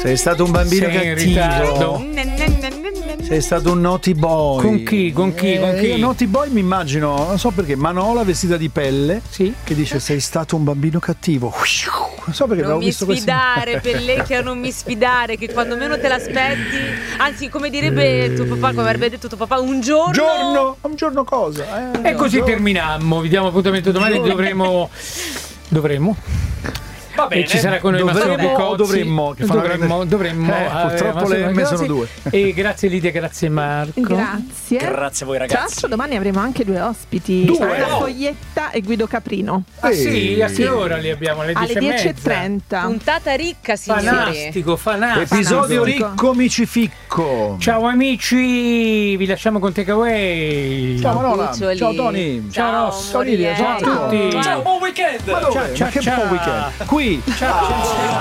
Sei stato un bambino Sei in cattivo. ritardo. Sei stato un naughty boy. Con chi? Con chi? Con chi? Io naughty boy mi immagino, non so perché, Manola vestita di pelle, Sì. che dice sei stato un bambino cattivo. Non so perché Non avevo mi visto sfidare, Pellecchia, non mi sfidare, che quando meno te l'aspetti, anzi, come direbbe tuo papà, come avrebbe detto tuo papà, un giorno. Un giorno cosa? E così terminammo. Vi diamo appuntamento domani. Dovremo. Va bene. E ci sarà con noi Massimo Picozzi. Dovremmo. Che dovremmo. Purtroppo le M sono due. E grazie Lidia, grazie Marco. Grazie. Grazie a voi Tra ragazzi. l'altro domani avremo anche due ospiti, Anna Foglietta e Guido Caprino. Ah sì, a che ora li abbiamo? Alle Alle 10:30. 10:30. Puntata ricca, signori. Fantastico. Episodio ricco micificco. Ciao amici, vi lasciamo con Takeaway. Ciao Manola. Cuccioli. Ciao Tony. Ciao, Ciao Lidia. Ciao a Moriello. tutti. Ciao, buon weekend. Ma dove? Ma che buon weekend. Qui. Ciao.